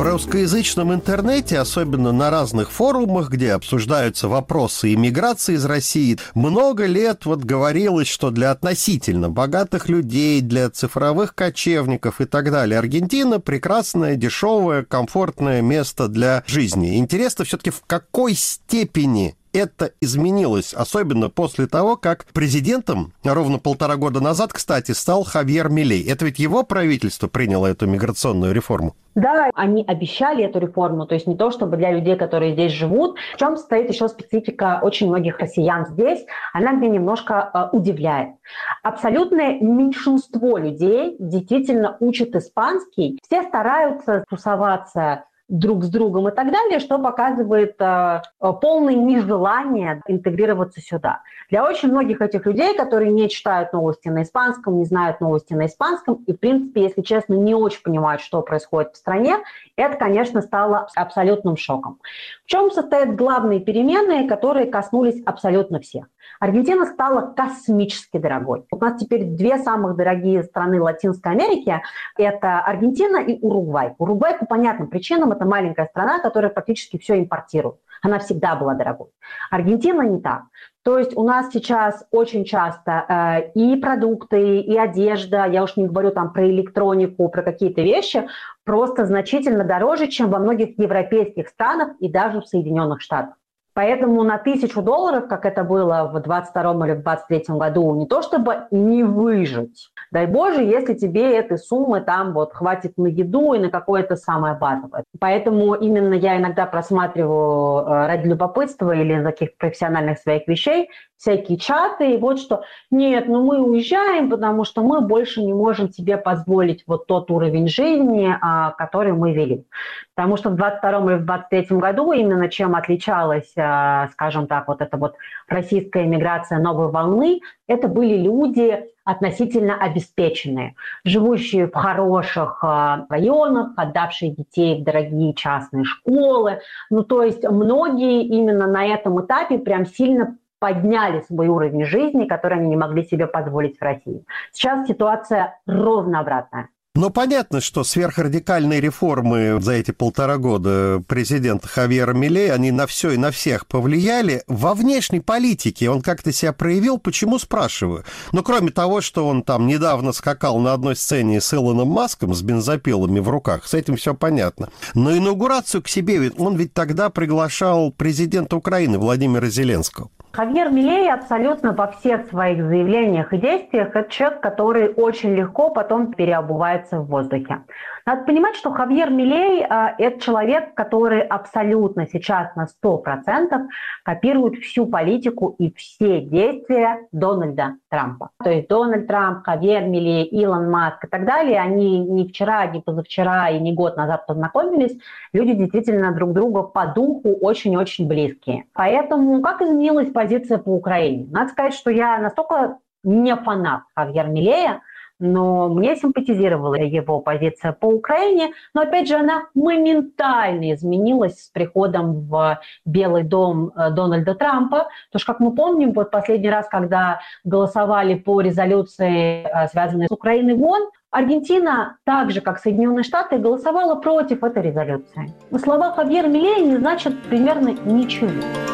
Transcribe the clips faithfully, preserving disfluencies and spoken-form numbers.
русскоязычном интернете, особенно на разных форумах, где обсуждаются вопросы иммиграции из России, много лет вот говорилось, что для относительно богатых людей, для цифровых кочевников и так далее Аргентина прекрасное, дешевое, комфортное место для жизни. Интересно все-таки, в какой степени это изменилось, особенно после того, как президентом ровно полтора года назад, кстати, стал Хавьер Милей. Это ведь его правительство приняло эту миграционную реформу? Да, они обещали эту реформу, то есть не то, чтобы для людей, которые здесь живут. В чем состоит еще специфика очень многих россиян здесь, она меня немножко э, удивляет. Абсолютное меньшинство людей действительно учат испанский, все стараются тусоваться друг с другом и так далее, что показывает э, полное нежелание интегрироваться сюда. Для очень многих этих людей, которые не читают новости на испанском, не знают новости на испанском и, в принципе, если честно, не очень понимают, что происходит в стране, это, конечно, стало абсолютным шоком. В чем состоят главные перемены, которые коснулись абсолютно всех? Аргентина стала космически дорогой. У нас теперь две самых дорогие страны Латинской Америки – это Аргентина и Уругвай. Уругвай по понятным причинам – это маленькая страна, которая практически все импортирует. Она всегда была дорогой. Аргентина не так. То есть у нас сейчас очень часто э, и продукты, и одежда, я уж не говорю там про электронику, про какие-то вещи, просто значительно дороже, чем во многих европейских странах и даже в Соединенных Штатах. Поэтому на тысячу долларов, как это было в двадцать втором или в двадцать третьем году, не то чтобы не выжить. Дай Боже, если тебе этой суммы там вот хватит на еду и на какое-то самое базовое. Поэтому именно я иногда просматриваю ради любопытства или из каких-то профессиональных своих вещей всякие чаты, и вот что, нет, ну мы уезжаем, потому что мы больше не можем себе позволить вот тот уровень жизни, который мы вели. Потому что в двадцать втором или в двадцать третьем году именно чем отличалась, скажем так, вот эта вот российская эмиграция новой волны, это были люди относительно обеспеченные, живущие в хороших районах, отдавшие детей в дорогие частные школы. Ну, то есть многие именно на этом этапе прям сильно подняли свой уровень жизни, который они не могли себе позволить в России. Сейчас ситуация ровно обратная. Но понятно, что сверхрадикальные реформы за эти полтора года президента Хавьера Милея, они на все и на всех повлияли. Во внешней политике он как-то себя проявил? Почему, спрашиваю? Ну, кроме того, что он там недавно скакал на одной сцене с Илоном Маском с бензопилами в руках, с этим все понятно. Но инаугурацию к себе он ведь тогда приглашал президента Украины Владимира Зеленского. Хавьер Милей абсолютно во всех своих заявлениях и действиях это человек, который очень легко потом переобувается в воздухе. Надо понимать, что Хавьер Милей э, – это человек, который абсолютно сейчас на сто процентов копирует всю политику и все действия Дональда Трампа. То есть Дональд Трамп, Хавьер Милей, Илон Маск и так далее, они не вчера, не позавчера и не год назад познакомились. Люди действительно друг друга по духу очень-очень близкие. Поэтому как изменилась позиция по Украине? Надо сказать, что я настолько не фанат Хавьера Милея, но мне симпатизировала его позиция по Украине. Но, опять же, она моментально изменилась с приходом в Белый дом Дональда Трампа. Потому что, как мы помним, вот последний раз, когда голосовали по резолюции, связанной с Украиной в ООН, Аргентина, так же, как Соединенные Штаты, голосовала против этой резолюции. Слова Хавьера Милея не значат примерно ничего.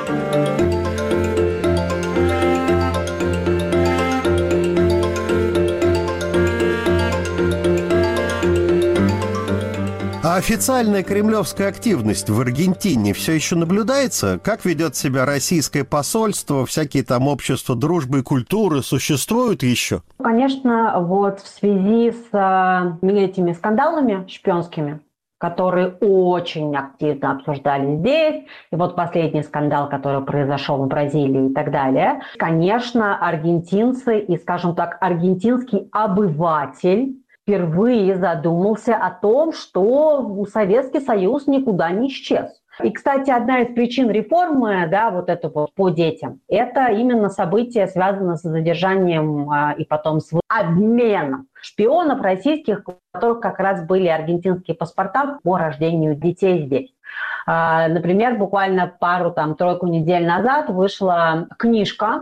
А официальная кремлевская активность в Аргентине все еще наблюдается? Как ведет себя российское посольство, всякие там общества дружбы и культуры существуют еще? Конечно, вот в связи с э, этими скандалами шпионскими, которые очень активно обсуждали здесь, и вот последний скандал, который произошел в Бразилии и так далее, конечно, аргентинцы и, скажем так, аргентинский обыватель впервые задумался о том, что Советский Союз никуда не исчез. И, кстати, одна из причин реформы, да, вот это вот по детям, это именно события, связанные с задержанием а, и потом с обменом шпионов российских, у которых как раз были аргентинские паспорта по рождению детей здесь. А, например, буквально пару, там, тройку недель назад вышла книжка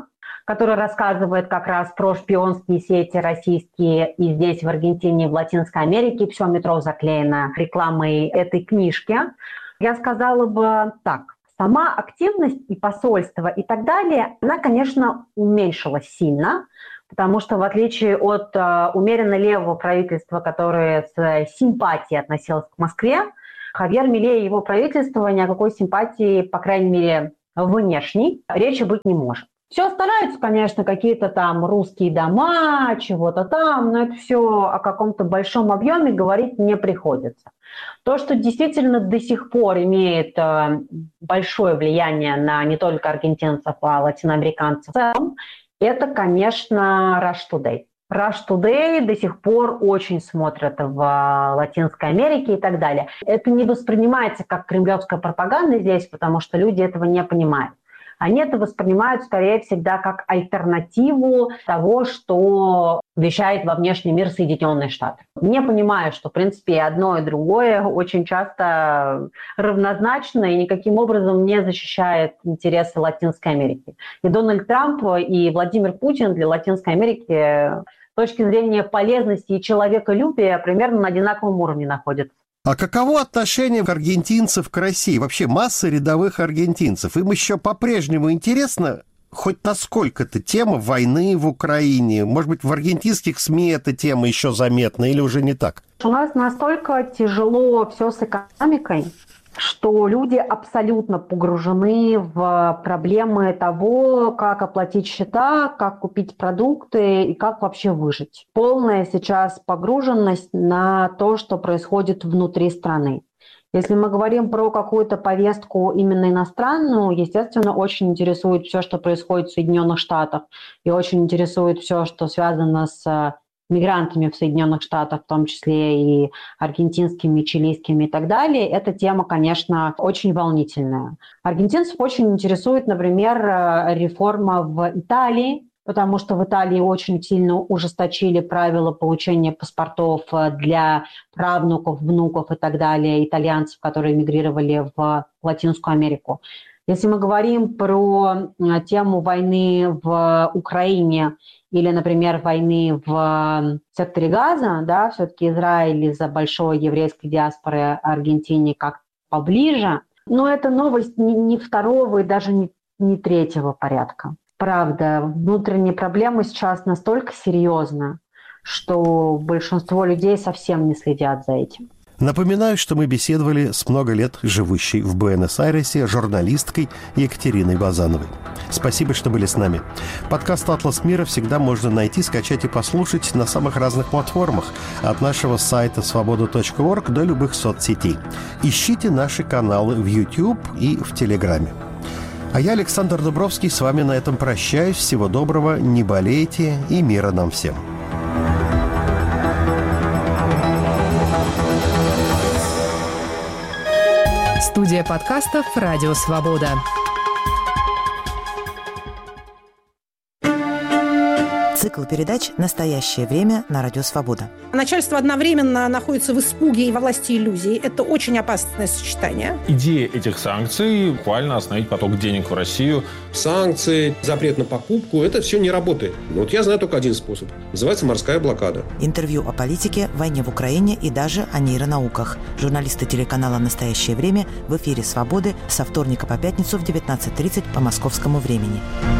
который рассказывает как раз про шпионские сети российские и здесь, в Аргентине, в Латинской Америке. Все метро заклеено рекламой этой книжки. Я сказала бы так. Сама активность и посольство и так далее, она, конечно, уменьшилась сильно, потому что в отличие от э, умеренно левого правительства, которое с симпатией относилось к Москве, Хавьер Милей и его правительство ни о какой симпатии, по крайней мере, внешней, речи быть не может. Все стараются, конечно, какие-то там русские дома, чего-то там, но это все о каком-то большом объеме говорить не приходится. То, что действительно до сих пор имеет э, большое влияние на не только аргентинцев, а латиноамериканцев в целом, это, конечно, Russia Today. Russia Today до сих пор очень смотрят в Латинской Америке и так далее. Это не воспринимается как кремлевская пропаганда здесь, потому что люди этого не понимают. Они это воспринимают, скорее, всегда как альтернативу того, что вещает во внешний мир Соединенные Штаты. Не понимаю, что, в принципе, одно и другое очень часто равнозначно и никаким образом не защищает интересы Латинской Америки. И Дональд Трамп, и Владимир Путин для Латинской Америки с точки зрения полезности и человеколюбия примерно на одинаковом уровне находятся. А каково отношение аргентинцев к России? Вообще масса рядовых аргентинцев. Им еще по-прежнему интересно хоть насколько-то тема войны в Украине? Может быть, в аргентинских СМИ эта тема еще заметна или уже не так? У нас настолько тяжело все с экономикой, что люди абсолютно погружены в проблемы того, как оплатить счета, как купить продукты и как вообще выжить. Полная сейчас погруженность на то, что происходит внутри страны. Если мы говорим про какую-то повестку именно иностранную, естественно, очень интересует все, что происходит в Соединенных Штатах, и очень интересует все, что связано с мигрантами в Соединенных Штатах, в том числе и аргентинскими, чилийскими и так далее. Эта тема, конечно, очень волнительная. Аргентинцев очень интересует, например, реформа в Италии, потому что в Италии очень сильно ужесточили правила получения паспортов для правнуков, внуков и так далее, итальянцев, которые эмигрировали в Латинскую Америку. Если мы говорим про тему войны в Украине или, например, войны в секторе Газа, да, все-таки Израиль из-за большой еврейской диаспоры Аргентине как поближе, но это новость не второго и даже не, не третьего порядка. Правда, внутренние проблемы сейчас настолько серьезны, что большинство людей совсем не следят за этим. Напоминаю, что мы беседовали с много лет живущей в Буэнос-Айресе журналисткой Екатериной Базановой. Спасибо, что были с нами. Подкаст «Атлас мира» всегда можно найти, скачать и послушать на самых разных платформах, от нашего сайта свобода точка орг до любых соцсетей. Ищите наши каналы в YouTube и в Телеграме. А я, Александр Дубровский, с вами на этом прощаюсь. Всего доброго, не болейте и мира нам всем. Студия подкастов «Радио Свобода». Цикл передач «Настоящее время» на Радио Свобода. Начальство одновременно находится в испуге и во власти иллюзий. Это очень опасное сочетание. Идея этих санкций – буквально остановить поток денег в Россию. Санкции, запрет на покупку – это все не работает. Вот я знаю только один способ. Называется морская блокада. Интервью о политике, войне в Украине и даже о нейронауках. Журналисты телеканала «Настоящее время» в эфире «Свободы» со вторника по пятницу в девятнадцать тридцать по московскому времени.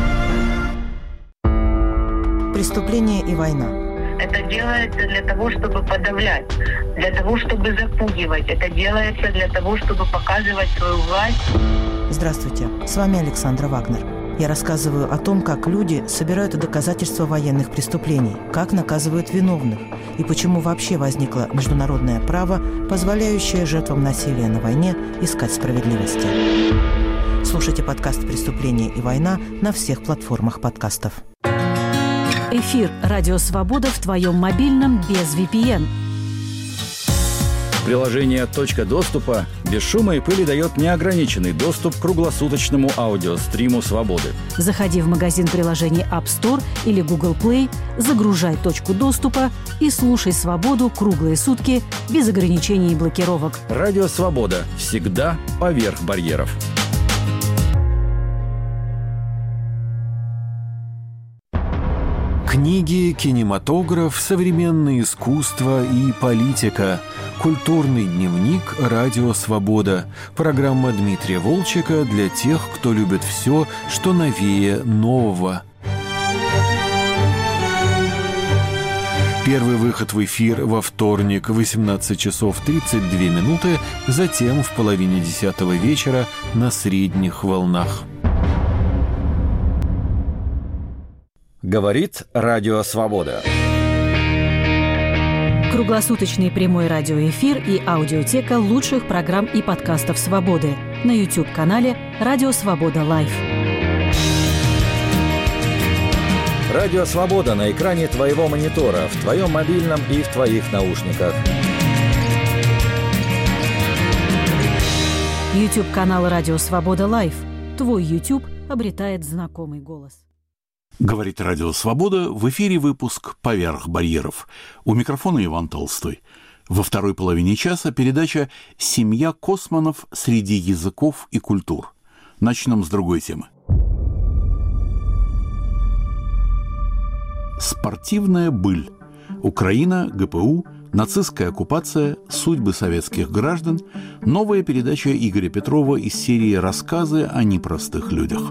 Преступление и война. Это делается для того, чтобы подавлять, для того, чтобы запугивать. Это делается для того, чтобы показывать свою власть. Здравствуйте, с вами Александра Вагнер. Я рассказываю о том, как люди собирают доказательства военных преступлений, как наказывают виновных и почему вообще возникло международное право, позволяющее жертвам насилия на войне искать справедливости. Слушайте подкаст «Преступление и война» на всех платформах подкастов. Эфир «Радио Свобода» в твоем мобильном без ви пи эн. Приложение «Точка доступа» без шума и пыли дает неограниченный доступ к круглосуточному аудиостриму «Свободы». Заходи в магазин приложений App Store или Google Play, загружай «Точку доступа» и слушай «Свободу» круглые сутки без ограничений и блокировок. Радио «Свобода» всегда поверх барьеров. Книги, кинематограф, современное искусство и политика. Культурный дневник «Радио Свобода». Программа Дмитрия Волчека для тех, кто любит все, что новее нового. Первый выход в эфир во вторник в восемнадцать часов тридцать две минуты, затем в половине десятого вечера на средних волнах. Говорит Радио Свобода. Круглосуточный прямой радиоэфир и аудиотека лучших программ и подкастов «Свободы» на YouTube-канале «Радио Свобода Лайв». Радио Свобода на экране твоего монитора, в твоем мобильном и в твоих наушниках. YouTube-канал «Радио Свобода Лайв». Твой YouTube обретает знакомый голос. Говорит Радио Свобода, в эфире выпуск «Поверх барьеров». У микрофона Иван Толстой. Во второй половине часа передача «Семья Косманов среди языков и культур». Начнем с другой темы. Спортивная быль. Украина, ГПУ, нацистская оккупация, судьбы советских граждан. Новая передача Игоря Петрова из серии «Рассказы о непростых людях».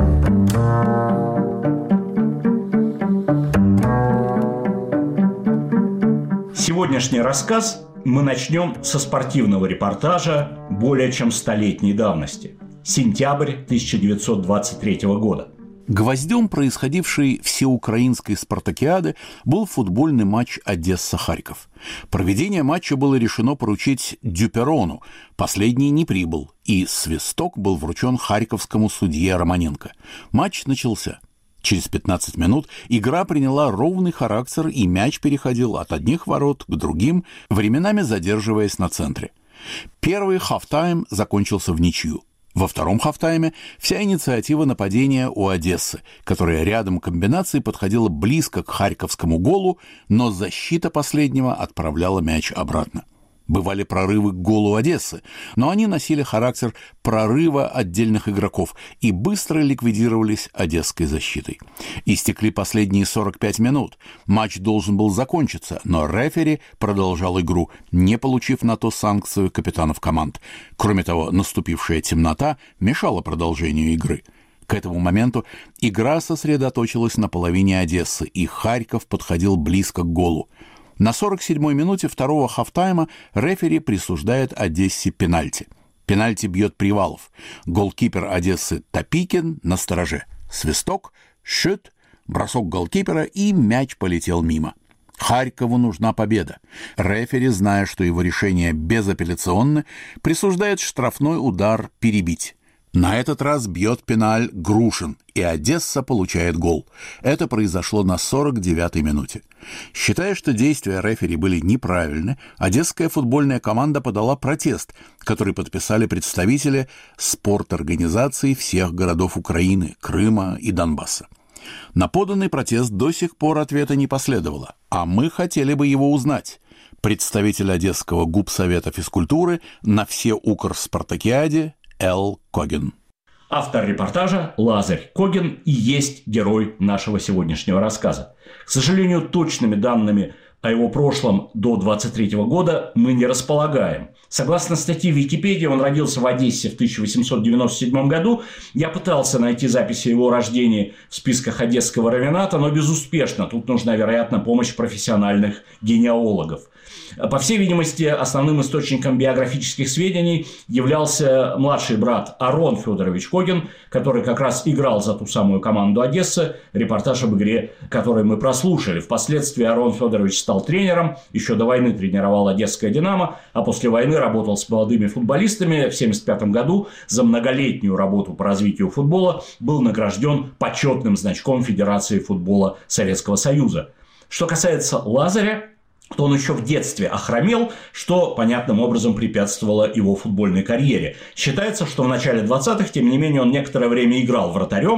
Сегодняшний рассказ мы начнем со спортивного репортажа более чем столетней давности. Сентябрь тысяча девятьсот двадцать третьего года. Гвоздем происходившей всеукраинской спартакиады был футбольный матч Одесса-Харьков. Проведение матча было решено поручить Дюперону. Последний не прибыл, и свисток был вручен харьковскому судье Романенко. Матч начался. Через пятнадцать минут игра приняла ровный характер, и мяч переходил от одних ворот к другим, временами задерживаясь на центре. Первый хафтайм закончился в ничью. Во втором хафтайме вся инициатива нападения у Одессы, которая рядом комбинаций подходила близко к харьковскому голу, но защита последнего отправляла мяч обратно. Бывали прорывы к голу Одессы, но они носили характер прорыва отдельных игроков и быстро ликвидировались одесской защитой. Истекли последние сорок пять минут. Матч должен был закончиться, но рефери продолжал игру, не получив на то санкцию капитанов команд. Кроме того, наступившая темнота мешала продолжению игры. К этому моменту игра сосредоточилась на половине Одессы, и Харьков подходил близко к голу. На сорок седьмой минуте второго хафтайма рефери присуждает Одессе пенальти. Пенальти бьет Привалов. Голкипер Одессы Топикин на стороже. Свисток, шут, бросок голкипера, и мяч полетел мимо. Харькову нужна победа. Рефери, зная, что его решение безапелляционно, присуждает штрафной удар перебить. На этот раз бьет пеналь Грушин, и Одесса получает гол. Это произошло на сорок девятой минуте. Считая, что действия рефери были неправильны, одесская футбольная команда подала протест, который подписали представители спорторганизаций всех городов Украины, Крыма и Донбасса. На поданный протест до сих пор ответа не последовало, а мы хотели бы его узнать. Представитель Одесского губсовета физкультуры на всеукрспартакиаде Л. Когин. Автор репортажа Лазарь Когин и есть герой нашего сегодняшнего рассказа. К сожалению, точными данными о его прошлом до двадцать третьего года мы не располагаем. Согласно статье в Википедии, он родился в Одессе в тысяча восемьсот девяносто седьмом году. Я пытался найти записи о его рождении в списках Одесского равената, но безуспешно. Тут нужна, вероятно, помощь профессиональных генеалогов. По всей видимости, основным источником биографических сведений являлся младший брат Арон Федорович Когин, который как раз играл за ту самую команду Одессы, репортаж об игре, который мы прослушали. Впоследствии Арон Федорович стал тренером, еще до войны тренировал Одесское «Динамо», а после войны работал с молодыми футболистами. В семьдесят пятом году за многолетнюю работу по развитию футбола был награжден почетным значком Федерации футбола Советского Союза. Что касается Лазаря, то он еще в детстве охромел, что понятным образом препятствовало его футбольной карьере. Считается, что в начале двадцатых, тем не менее, он некоторое время играл вратарем.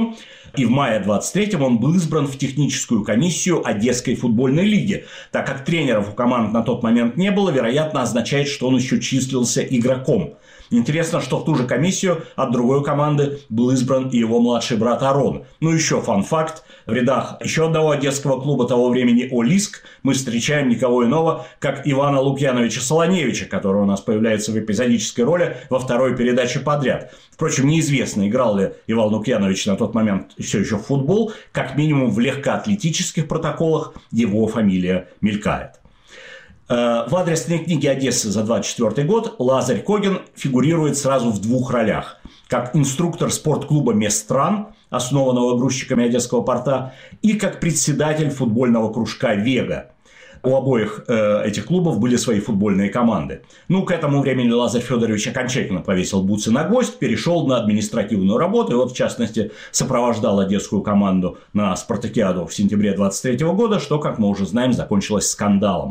И в мае двадцать третьего он был избран в техническую комиссию Одесской футбольной лиги. Так как тренеров у команд на тот момент не было, вероятно, означает, что он еще числился игроком. Интересно, что в ту же комиссию от другой команды был избран и его младший брат Арон. Ну, еще фан-факт. В рядах еще одного одесского клуба того времени «Олиск» мы встречаем никого иного, как Ивана Лукьяновича Солоневича, который у нас появляется в эпизодической роли во второй передаче подряд. Впрочем, неизвестно, играл ли Иван Лукьянович на тот момент все еще в футбол. Как минимум в легкоатлетических протоколах его фамилия мелькает. В адресной книге Одессы за двадцать четвёртый год Лазарь Когин фигурирует сразу в двух ролях. Как инструктор спортклуба «Местран», основанного грузчиками Одесского порта, и как председатель футбольного кружка «Вега». У обоих э, этих клубов были свои футбольные команды. Ну, к этому времени Лазарь Федорович окончательно повесил бутсы на гвоздь, перешел на административную работу, и вот, в частности, сопровождал одесскую команду на спартакиаду в сентябре двадцать третьего года, что, как мы уже знаем, закончилось скандалом.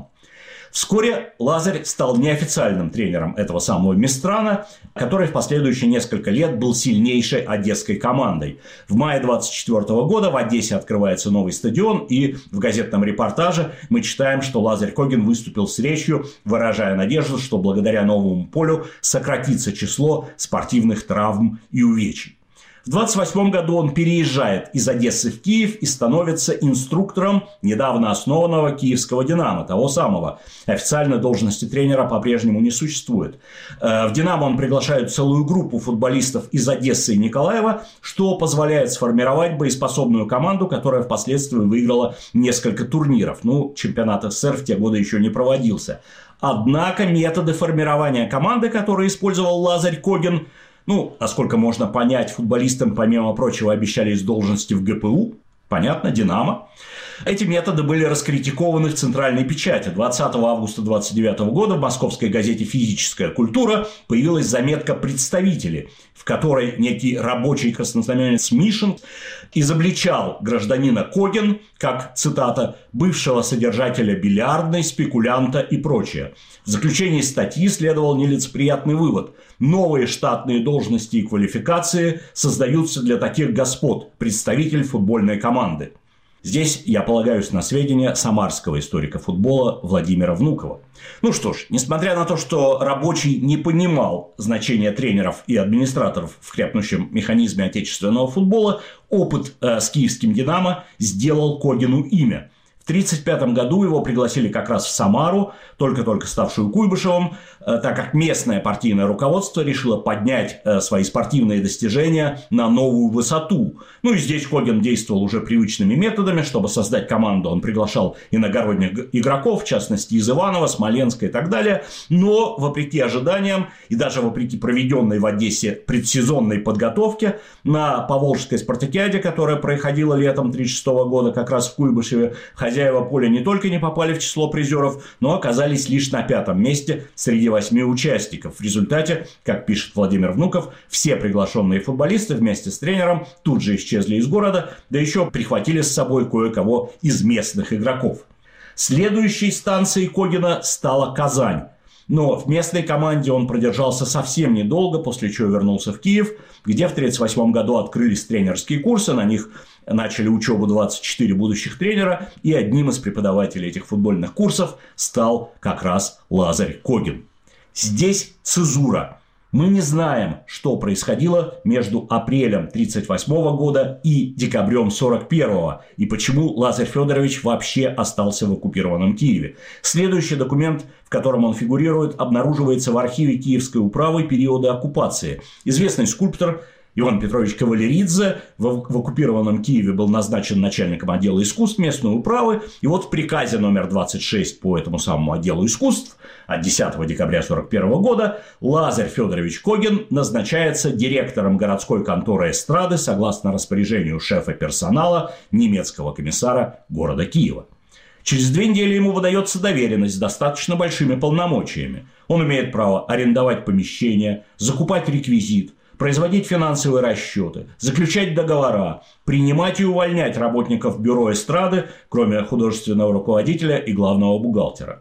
Вскоре Лазарь стал неофициальным тренером этого самого «Местрана», который в последующие несколько лет был сильнейшей одесской командой. В мае двадцать четвёртого года в Одессе открывается новый стадион, и в газетном репортаже мы читаем, что Лазарь Когин выступил с речью, выражая надежду, что благодаря новому полю сократится число спортивных травм и увечий. В двадцать восьмом году он переезжает из Одессы в Киев и становится инструктором недавно основанного киевского «Динамо», того самого. Официальной должности тренера по-прежнему не существует. В «Динамо» он приглашает целую группу футболистов из Одессы и Николаева, что позволяет сформировать боеспособную команду, которая впоследствии выиграла несколько турниров. Ну, чемпионат СССР в те годы еще не проводился. Однако методы формирования команды, которые использовал Лазарь Когин, ну, насколько можно понять, футболистам, помимо прочего, обещали из должности в ГПУ. Понятно, «Динамо». Эти методы были раскритикованы в центральной печати. двадцатого августа двадцать девятого года в московской газете «Физическая культура» появилась заметка «Представители», в которой некий рабочий краснознаменец Мишин изобличал гражданина Когин как, цитата, «бывшего содержателя бильярдной, спекулянта и прочее». В заключении статьи следовал нелицеприятный вывод. Новые штатные должности и квалификации создаются для таких господ, представитель футбольной команды. Здесь я полагаюсь на сведения самарского историка футбола Владимира Внукова. Ну что ж, несмотря на то, что рабочий не понимал значения тренеров и администраторов в крепнущем механизме отечественного футбола, опыт э, с киевским «Динамо» сделал Когину имя. В тысяча девятьсот тридцать пятом году его пригласили как раз в Самару, только-только ставшую Куйбышевым, так как местное партийное руководство решило поднять свои спортивные достижения на новую высоту. Ну и здесь Когин действовал уже привычными методами. Чтобы создать команду, он приглашал иногородних игроков, в частности из Иванова, Смоленска и так далее. Но, вопреки ожиданиям и даже вопреки проведенной в Одессе предсезонной подготовке на Поволжской спартакиаде, которая проходила летом тысяча девятьсот тридцать шестого года как раз в Куйбышеве, хозяева поля не только не попали в число призеров, но оказались лишь на пятом месте среди восьми участников. В результате, как пишет Владимир Внуков, все приглашенные футболисты вместе с тренером тут же исчезли из города, да еще прихватили с собой кое-кого из местных игроков. Следующей станцией Когина стала Казань. Но в местной команде он продержался совсем недолго, после чего вернулся в Киев, где в тысяча девятьсот тридцать восьмом году открылись тренерские курсы, на них начали учебу двадцать четыре будущих тренера, и одним из преподавателей этих футбольных курсов стал как раз Лазарь Когин. Здесь цезура. Мы не знаем, что происходило между апрелем тысяча девятьсот тридцать восьмого года и декабрем сорок первого, и почему Лазарь Федорович вообще остался в оккупированном Киеве. Следующий документ, в котором он фигурирует, обнаруживается в архиве Киевской управы периода оккупации. Известный скульптор Иван Петрович Кавалеридзе в, в оккупированном Киеве был назначен начальником отдела искусств местной управы. И вот в приказе номер двадцать шесть по этому самому отделу искусств от десятого декабря сорок первого года Лазарь Федорович Когин назначается директором городской конторы эстрады согласно распоряжению шефа персонала немецкого комиссара города Киева. Через две недели ему выдается доверенность с достаточно большими полномочиями. Он имеет право арендовать помещения, закупать реквизит, производить финансовые расчеты, заключать договора, принимать и увольнять работников бюро эстрады, кроме художественного руководителя и главного бухгалтера.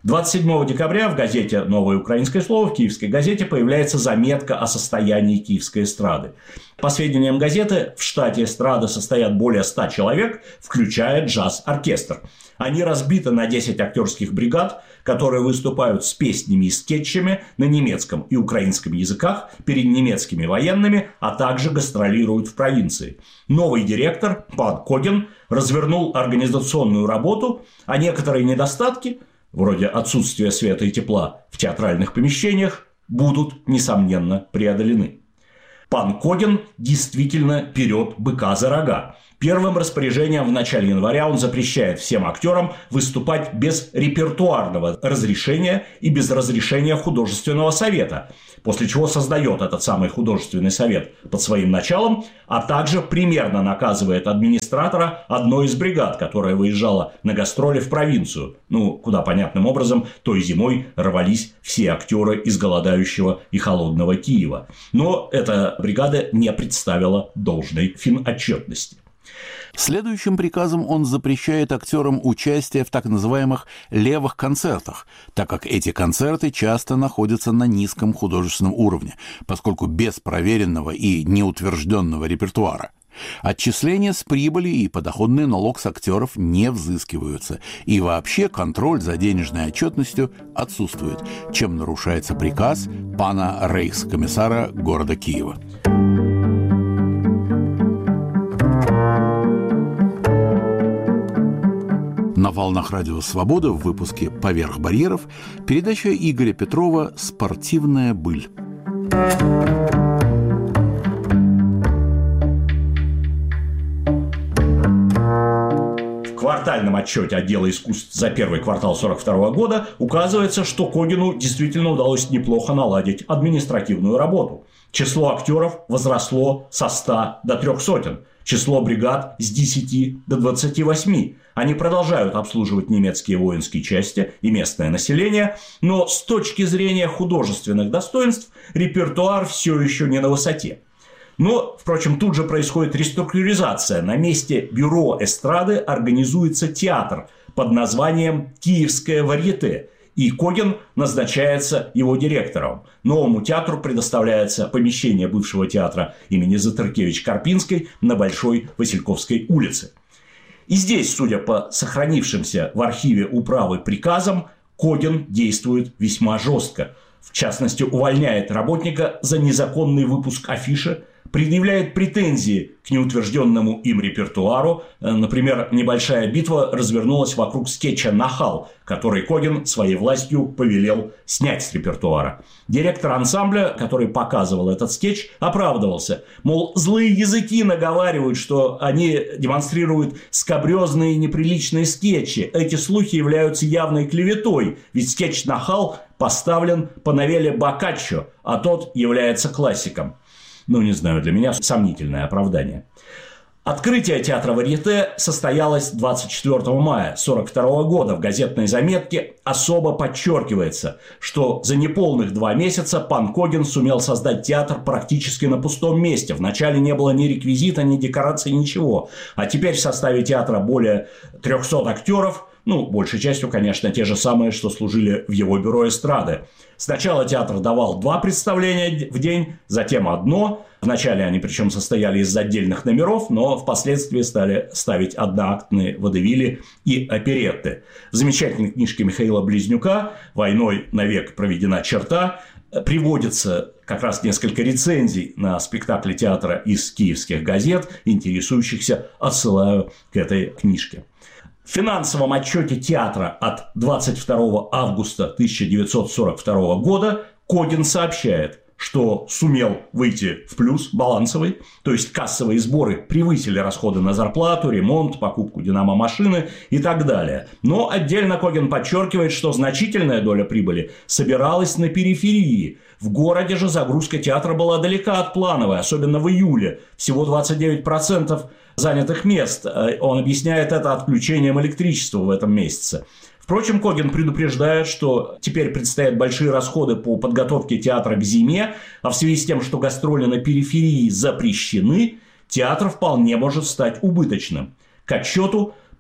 двадцать седьмого декабря в газете «Новое украинское слово», в Киевской газете, появляется заметка о состоянии киевской эстрады. По сведениям газеты, в штате эстрады состоят более ста человек, включая джаз-оркестр. Они разбиты на десять актерских бригад, которые выступают с песнями и скетчами на немецком и украинском языках перед немецкими военными, а также гастролируют в провинции. Новый директор, пан Коген, развернул организационную работу, а некоторые недостатки, вроде отсутствия света и тепла в театральных помещениях, будут, несомненно, преодолены. Пан Коген действительно берет быка за рога. Первым распоряжением в начале января он запрещает всем актерам выступать без репертуарного разрешения и без разрешения художественного совета, после чего создает этот самый художественный совет под своим началом, а также примерно наказывает администратора одной из бригад, которая выезжала на гастроли в провинцию, ну, куда понятным образом той зимой рвались все актеры из голодающего и холодного Киева. Но эта бригада не представила должной финотчетности. Следующим приказом он запрещает актерам участие в так называемых «левых концертах», так как эти концерты часто находятся на низком художественном уровне, поскольку без проверенного и неутвержденного репертуара. Отчисления с прибыли и подоходный налог с актеров не взыскиваются, и вообще контроль за денежной отчетностью отсутствует, чем нарушается приказ пана рейхскомиссара города Киева. На волнах Радио Свобода в выпуске «Поверх барьеров» передача Игоря Петрова «Спортивная быль». В квартальном отчете отдела искусств за первый квартал сорок второго года указывается, что Когену действительно удалось неплохо наладить административную работу. Число актеров возросло со ста до трех сотен. Число бригад с десяти до двадцати восьми. Они продолжают обслуживать немецкие воинские части и местное население, но с точки зрения художественных достоинств репертуар все еще не на высоте. Но, впрочем, тут же происходит реструктуризация. На месте бюро эстрады организуется театр под названием «Киевское варьете», и Коген назначается его директором. Новому театру предоставляется помещение бывшего театра имени Затыркевич-Карпинской на Большой Васильковской улице. И здесь, судя по сохранившимся в архиве управы приказам, Коген действует весьма жестко. В частности, увольняет работника за незаконный выпуск афиши, предъявляет претензии к неутвержденному им репертуару. Например, небольшая битва развернулась вокруг скетча «Нахал», который Коген своей властью повелел снять с репертуара. Директор ансамбля, который показывал этот скетч, оправдывался. Мол, злые языки наговаривают, что они демонстрируют скабрезные и неприличные скетчи. Эти слухи являются явной клеветой, ведь скетч «Нахал» поставлен по новелле Боккаччо, а тот является классиком. Ну, не знаю, для меня сомнительное оправдание. Открытие театра варьете состоялось двадцать четвёртого мая сорок второго года. В газетной заметке особо подчеркивается, что за неполных два месяца пан Коген сумел создать театр практически на пустом месте. Вначале не было ни реквизита, ни декораций, ничего. А теперь в составе театра более трехсот актеров. Ну, большей частью, конечно, те же самые, что служили в его бюро эстрады. Сначала театр давал два представления в день, затем одно. Вначале они причем состояли из отдельных номеров, но впоследствии стали ставить одноактные водевили и оперетты. В замечательной книжке Михаила Близнюка «Войной навек проведена черта» приводится как раз несколько рецензий на спектакли театра из киевских газет. Интересующихся отсылаю к этой книжке. В финансовом отчете театра от двадцать второго августа тысяча девятьсот сорок второго года Коген сообщает, что сумел выйти в плюс балансовый, то есть кассовые сборы превысили расходы на зарплату, ремонт, покупку динамо-машины и так далее. Но отдельно Коген подчеркивает, что значительная доля прибыли собиралась на периферии. В городе же загрузка театра была далека от плановой, особенно в июле. Всего двадцать девять процентов занятых мест. Он объясняет это отключением электричества в этом месяце. Впрочем, Коген предупреждает, что теперь предстоят большие расходы по подготовке театра к зиме, а в связи с тем, что гастроли на периферии запрещены, театр вполне может стать убыточным. К отчету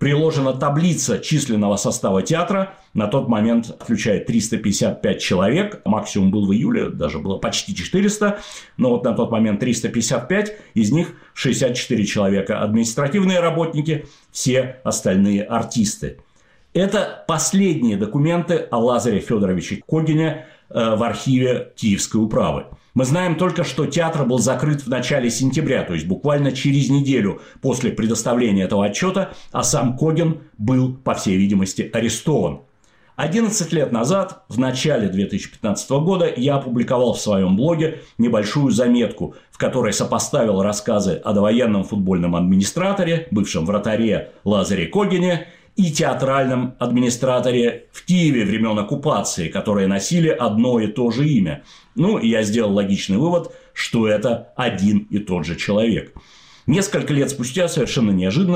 приложена таблица численного состава театра. На тот момент включает триста пятьдесят пять человек. Максимум был в июле, даже было почти четыреста. Но вот на тот момент триста пятьдесят пять, из них шестьдесят четыре человека административные работники, все остальные артисты. Это последние документы о Лазаре Федоровиче Когине в архиве Киевской управы. Мы знаем только, что театр был закрыт в начале сентября, то есть буквально через неделю после предоставления этого отчета, а сам Когин был, по всей видимости, арестован. одиннадцать лет назад, в начале две тысячи пятнадцатого года, я опубликовал в своем блоге небольшую заметку, в которой сопоставил рассказы о довоенном футбольном администраторе, бывшем вратаре Лазаре Когине, и театральном администраторе в Киеве времен оккупации, которые носили одно и то же имя. Ну, и я сделал логичный вывод, что это один и тот же человек. Несколько лет спустя, совершенно неожиданно,